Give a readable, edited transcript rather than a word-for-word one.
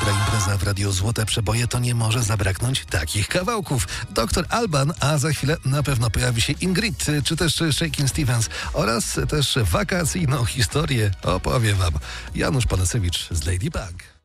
dobra impreza w Radiu Złote Przeboje, to nie może zabraknąć takich kawałków. Doktor Alban, a za chwilę na pewno pojawi się Ingrid, czy też Shakin' Stevens oraz też wakacyjną historię opowie wam Janusz Panasewicz z Ladybug.